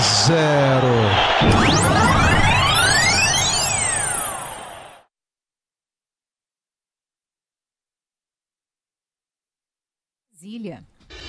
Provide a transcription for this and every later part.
0. Brasília.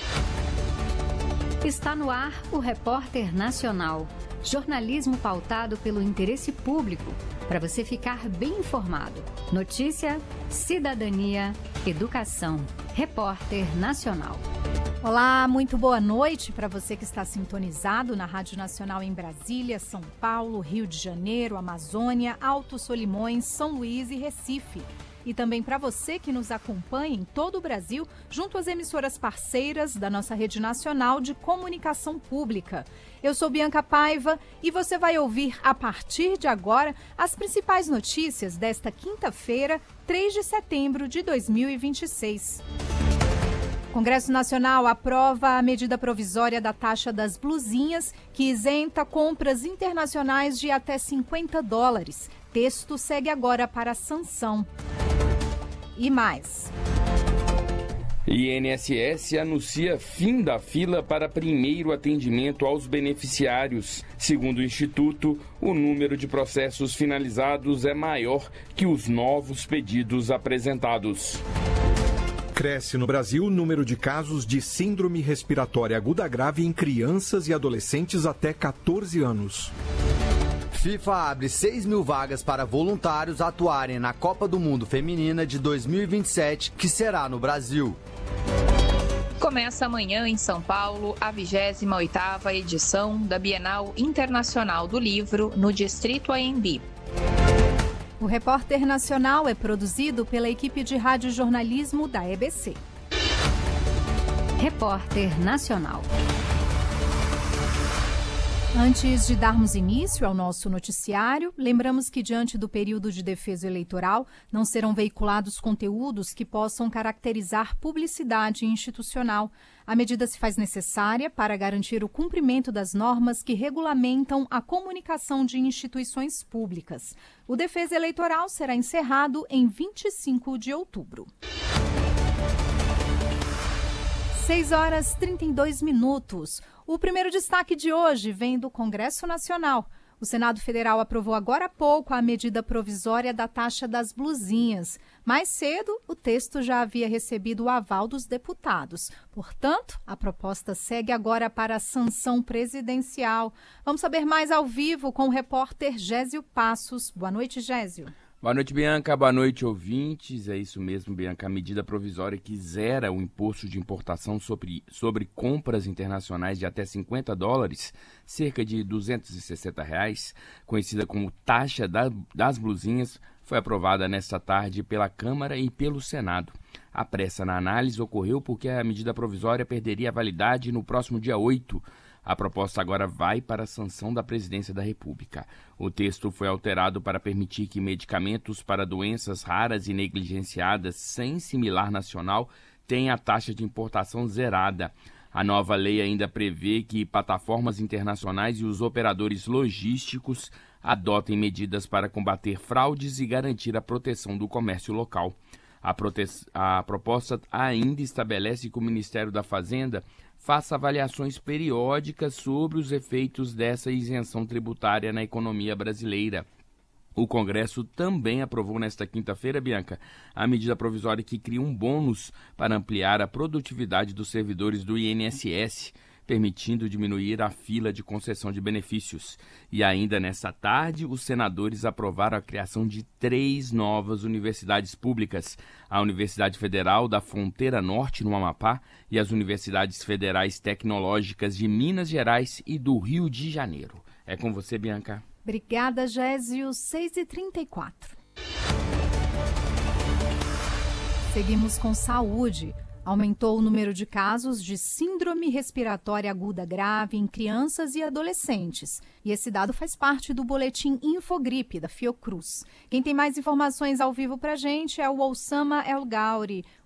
Está no ar o Repórter Nacional. Jornalismo pautado pelo interesse público, para você ficar bem informado. Notícia, cidadania, educação. Repórter Nacional. Olá, muito boa noite para você que está sintonizado na Rádio Nacional em Brasília, São Paulo, Rio de Janeiro, Amazônia, Alto Solimões, São Luís e Recife. E também para você que nos acompanha em todo o Brasil, junto às emissoras parceiras da nossa rede nacional de comunicação pública. Eu sou Bianca Paiva e você vai ouvir a partir de agora as principais notícias desta quinta-feira, 3 de setembro de 2026. O Congresso Nacional aprova a medida provisória da taxa das blusinhas, que isenta compras internacionais de até $50. Texto segue agora para sanção. E mais. INSS anuncia fim da fila para primeiro atendimento aos beneficiários. Segundo o Instituto, o número de processos finalizados é maior que os novos pedidos apresentados. Cresce no Brasil o número de casos de síndrome respiratória aguda grave em crianças e adolescentes até 14 anos. FIFA abre 6.000 vagas para voluntários atuarem na Copa do Mundo Feminina de 2027, que será no Brasil. Começa amanhã em São Paulo a 28ª edição da Bienal Internacional do Livro no Distrito AMB. O Repórter Nacional é produzido pela equipe de radiojornalismo da EBC. Repórter Nacional. Antes de darmos início ao nosso noticiário, lembramos que, diante do período de defesa eleitoral, não serão veiculados conteúdos que possam caracterizar publicidade institucional. A medida se faz necessária para garantir o cumprimento das normas que regulamentam a comunicação de instituições públicas. O Defesa Eleitoral será encerrado em 25 de outubro. 6h32. O primeiro destaque de hoje vem do Congresso Nacional. O Senado Federal aprovou agora há pouco a medida provisória da taxa das blusinhas. Mais cedo, o texto já havia recebido o aval dos deputados. Portanto, a proposta segue agora para a sanção presidencial. Vamos saber mais ao vivo com o repórter Gésio Passos. Boa noite, Gésio. Boa noite, Bianca. Boa noite, ouvintes. É isso mesmo, Bianca. A medida provisória que zera o imposto de importação sobre compras internacionais de até $50, cerca de R$260, conhecida como taxa das blusinhas, foi aprovada nesta tarde pela Câmara e pelo Senado. A pressa na análise ocorreu porque a medida provisória perderia a validade no próximo dia 8. A proposta agora vai para a sanção da Presidência da República. O texto foi alterado para permitir que medicamentos para doenças raras e negligenciadas sem similar nacional tenham a taxa de importação zerada. A nova lei ainda prevê que plataformas internacionais e os operadores logísticos adotem medidas para combater fraudes e garantir a proteção do comércio local. A proposta ainda estabelece que o Ministério da Fazenda faça avaliações periódicas sobre os efeitos dessa isenção tributária na economia brasileira. O Congresso também aprovou nesta quinta-feira, Bianca, a medida provisória que cria um bônus para ampliar a produtividade dos servidores do INSS, permitindo diminuir a fila de concessão de benefícios. E ainda nesta tarde, os senadores aprovaram a criação de 3 novas universidades públicas: a Universidade Federal da Fronteira Norte, no Amapá, e as Universidades Federais Tecnológicas de Minas Gerais e do Rio de Janeiro. É com você, Bianca. Obrigada, Gésio. 6h34. Seguimos com saúde. Aumentou o número de casos de síndrome respiratória aguda grave em crianças e adolescentes. E esse dado faz parte do boletim Infogripe, da Fiocruz. Quem tem mais informações ao vivo para a gente é o Oussama El Gauri.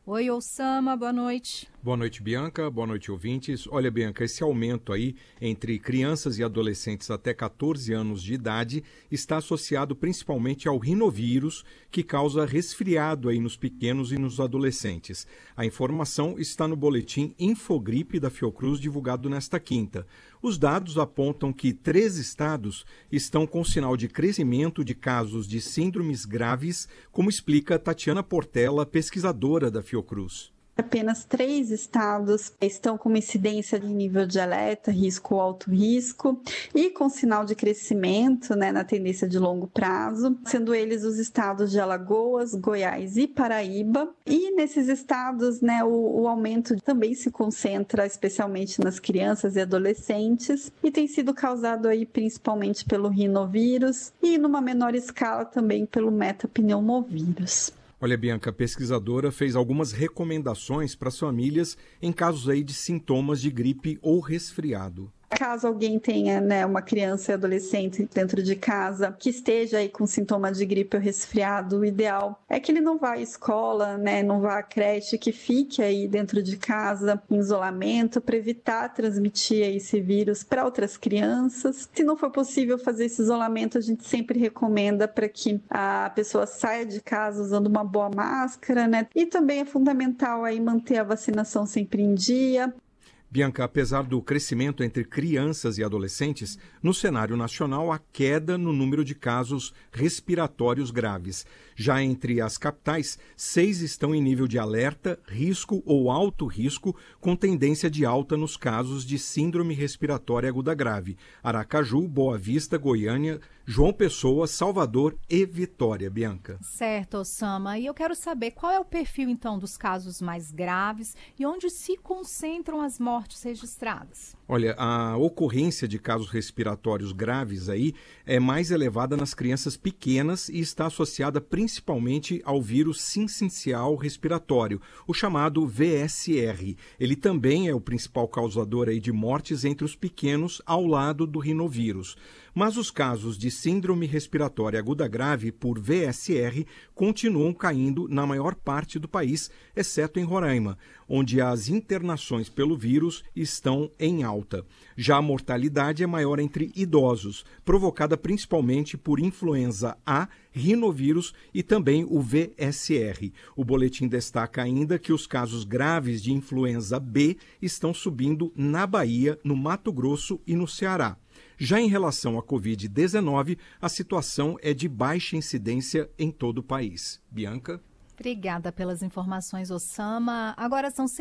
Oi, Osama, boa noite. Boa noite, Bianca. Boa noite, ouvintes. Olha, Bianca, esse aumento aí entre crianças e adolescentes até 14 anos de idade está associado principalmente ao rinovírus, que causa resfriado aí nos pequenos e nos adolescentes. A informação está no boletim Infogripe da Fiocruz, divulgado nesta quinta. Os dados apontam que 3 estados estão com sinal de crescimento de casos de síndromes graves, como explica Tatiana Portela, pesquisadora da Fiocruz. Apenas 3 estados estão com uma incidência de nível de alerta, risco ou alto risco, e com sinal de crescimento, na tendência de longo prazo, sendo eles os estados de Alagoas, Goiás e Paraíba. E nesses estados, o aumento também se concentra especialmente nas crianças e adolescentes, e tem sido causado aí principalmente pelo rinovírus e, numa menor escala, também pelo metapneumovírus. Olha, Bianca, a pesquisadora fez algumas recomendações para as famílias em casos aí de sintomas de gripe ou resfriado. Caso alguém tenha uma criança e adolescente dentro de casa que esteja aí com sintomas de gripe ou resfriado, o ideal é que ele não vá à escola, não vá à creche, que fique aí dentro de casa em isolamento para evitar transmitir esse vírus para outras crianças. Se não for possível fazer esse isolamento, a gente sempre recomenda para que a pessoa saia de casa usando uma boa máscara, E também é fundamental aí manter a vacinação sempre em dia. Bianca, apesar do crescimento entre crianças e adolescentes, no cenário nacional há queda no número de casos respiratórios graves. Já entre as capitais, 6 estão em nível de alerta, risco ou alto risco, com tendência de alta nos casos de síndrome respiratória aguda grave. Aracaju, Boa Vista, Goiânia, João Pessoa, Salvador e Vitória. Bianca. Certo, Osama. E eu quero saber qual é o perfil, então, dos casos mais graves e onde se concentram as mortes registradas. Olha, a ocorrência de casos respiratórios graves aí é mais elevada nas crianças pequenas e está associada principalmente ao vírus sincicial respiratório, o chamado VSR. Ele também é o principal causador aí de mortes entre os pequenos, ao lado do rinovírus. Mas os casos de síndrome respiratória aguda grave por VSR continuam caindo na maior parte do país, exceto em Roraima, onde as internações pelo vírus estão em alta. Já a mortalidade é maior entre idosos, provocada principalmente por influenza A, rinovírus e também o VSR. O boletim destaca ainda que os casos graves de influenza B estão subindo na Bahia, no Mato Grosso e no Ceará. Já em relação à Covid-19, a situação é de baixa incidência em todo o país. Bianca? Obrigada pelas informações, Osama. Agora são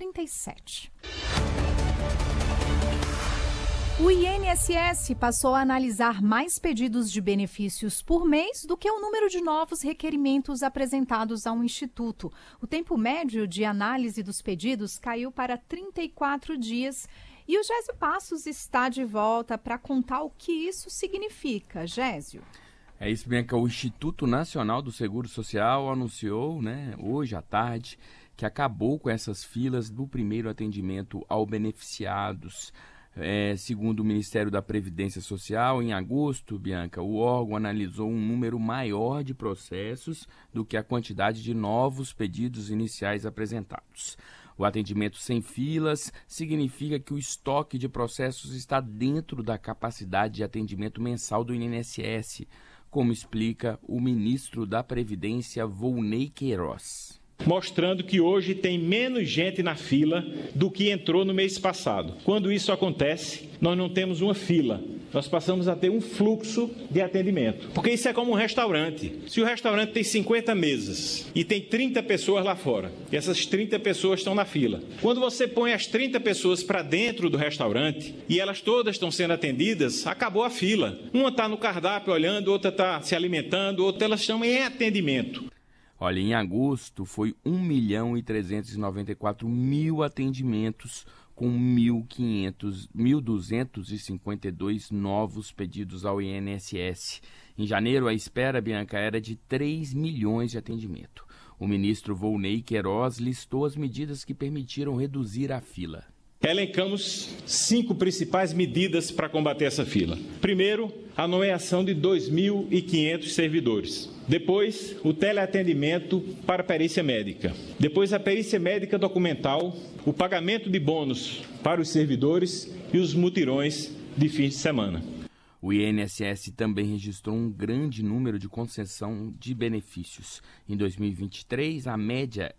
6h37. O INSS passou a analisar mais pedidos de benefícios por mês do que o número de novos requerimentos apresentados ao Instituto. O tempo médio de análise dos pedidos caiu para 34 dias. E o Gésio Passos está de volta para contar o que isso significa. Gésio. É isso, Bianca. O Instituto Nacional do Seguro Social anunciou, hoje à tarde, que acabou com essas filas do primeiro atendimento ao beneficiados. Segundo o Ministério da Previdência Social, em agosto, Bianca, o órgão analisou um número maior de processos do que a quantidade de novos pedidos iniciais apresentados. O atendimento sem filas significa que o estoque de processos está dentro da capacidade de atendimento mensal do INSS, como explica o ministro da Previdência, Volney Queiroz. Mostrando que hoje tem menos gente na fila do que entrou no mês passado. Quando isso acontece, nós não temos uma fila, nós passamos a ter um fluxo de atendimento. Porque isso é como um restaurante. Se o restaurante tem 50 mesas e tem 30 pessoas lá fora, e essas 30 pessoas estão na fila. Quando você põe as 30 pessoas para dentro do restaurante e elas todas estão sendo atendidas, acabou a fila. Uma está no cardápio olhando, outra está se alimentando, outra elas estão em atendimento. Olha, em agosto foi 1.394.000 atendimentos, com 1.252 novos pedidos ao INSS. Em janeiro, a espera, Bianca, era de 3 milhões de atendimento. O ministro Volney Queiroz listou as medidas que permitiram reduzir a fila. Elencamos 5 principais medidas para combater essa fila. Primeiro, a nomeação de 2.500 servidores. Depois, o teleatendimento para perícia médica. Depois, a perícia médica documental, o pagamento de bônus para os servidores e os mutirões de fim de semana. O INSS também registrou um grande número de concessão de benefícios. Em 2023, a média